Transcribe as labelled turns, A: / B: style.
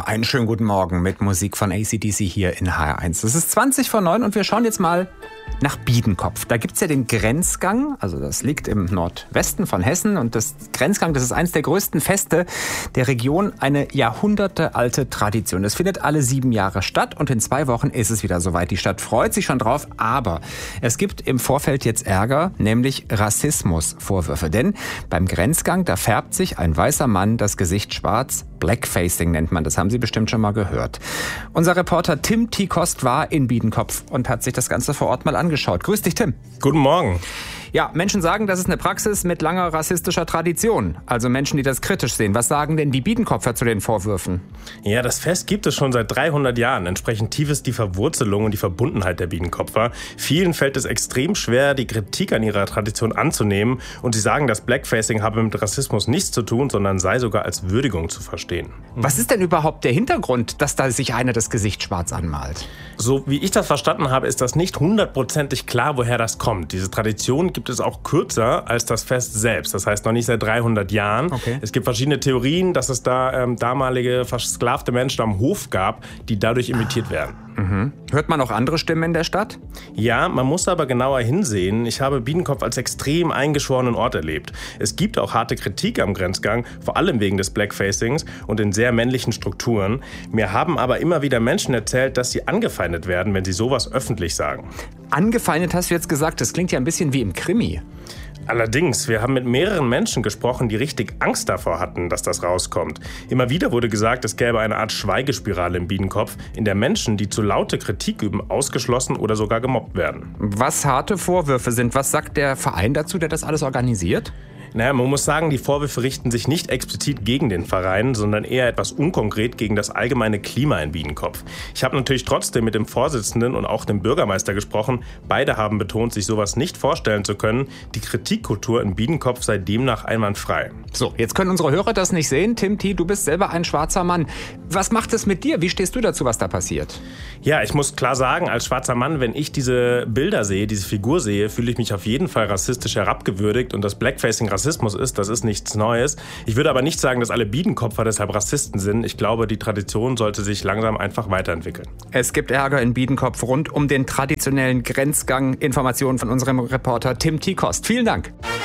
A: Einen schönen guten Morgen mit Musik von AC/DC hier in HR1. Es ist 20:09 und wir schauen jetzt mal nach Biedenkopf. Da gibt's ja den Grenzgang, also das liegt im Nordwesten von Hessen. Und das Grenzgang, das ist eines der größten Feste der Region, eine jahrhundertealte Tradition. Das findet alle 7 Jahre statt und in 2 Wochen ist es wieder soweit. Die Stadt freut sich schon drauf, aber es gibt im Vorfeld jetzt Ärger, nämlich Rassismusvorwürfe. Denn beim Grenzgang, da färbt sich ein weißer Mann das Gesicht schwarz. Blackfacing nennt man das, haben Sie bestimmt schon mal gehört. Unser Reporter Tim T. Kost war in Biedenkopf und hat sich das Ganze vor Ort mal angeschaut. Grüß dich, Tim.
B: Guten Morgen.
A: Ja, Menschen sagen, das ist eine Praxis mit langer rassistischer Tradition. Also Menschen, die das kritisch sehen. Was sagen denn die Biedenkopfer zu den Vorwürfen?
B: Ja, das Fest gibt es schon seit 300 Jahren. Entsprechend tief ist die Verwurzelung und die Verbundenheit der Biedenkopfer. Vielen fällt es extrem schwer, die Kritik an ihrer Tradition anzunehmen. Und sie sagen, das Blackfacing habe mit Rassismus nichts zu tun, sondern sei sogar als Würdigung zu verstehen.
A: Was ist denn überhaupt der Hintergrund, dass da sich einer das Gesicht schwarz anmalt?
B: So wie ich das verstanden habe, ist das nicht 100%ig klar, woher das kommt. Diese Tradition gibt es auch kürzer als das Fest selbst. Das heißt noch nicht seit 300 Jahren.
A: Okay.
B: Es gibt verschiedene Theorien, dass es da damalige versklavte Menschen am Hof gab, die dadurch imitiert werden.
A: Mhm. Hört man auch andere Stimmen in der Stadt?
B: Ja, man muss aber genauer hinsehen. Ich habe Biedenkopf als extrem eingeschworenen Ort erlebt. Es gibt auch harte Kritik am Grenzgang, vor allem wegen des Blackfacings und in sehr männlichen Strukturen. Mir haben aber immer wieder Menschen erzählt, dass sie angefeindet werden, wenn sie sowas öffentlich sagen.
A: Angefeindet hast du jetzt gesagt, das klingt ja ein bisschen wie im Krimi.
B: Allerdings, wir haben mit mehreren Menschen gesprochen, die richtig Angst davor hatten, dass das rauskommt. Immer wieder wurde gesagt, es gäbe eine Art Schweigespirale im Biedenkopf, in der Menschen, die zu laute Kritik üben, ausgeschlossen oder sogar gemobbt werden.
A: Was harte Vorwürfe sind, was sagt der Verein dazu, der das alles organisiert?
B: Naja, man muss sagen, die Vorwürfe richten sich nicht explizit gegen den Verein, sondern eher etwas unkonkret gegen das allgemeine Klima in Biedenkopf. Ich habe natürlich trotzdem mit dem Vorsitzenden und auch dem Bürgermeister gesprochen. Beide haben betont, sich sowas nicht vorstellen zu können. Die Kritikkultur in Biedenkopf sei demnach einwandfrei.
A: So, jetzt können unsere Hörer das nicht sehen. Tim T., du bist selber ein schwarzer Mann. Was macht es mit dir? Wie stehst du dazu, was da passiert?
B: Ja, ich muss klar sagen, als schwarzer Mann, wenn ich diese Bilder sehe, diese Figur sehe, fühle ich mich auf jeden Fall rassistisch herabgewürdigt und das Blackfacing Rassismus ist, das ist nichts Neues. Ich würde aber nicht sagen, dass alle Biedenkopfer deshalb Rassisten sind. Ich glaube, die Tradition sollte sich langsam einfach weiterentwickeln.
A: Es gibt Ärger in Biedenkopf rund um den traditionellen Grenzgang. Informationen von unserem Reporter Tim T. Kost. Vielen Dank.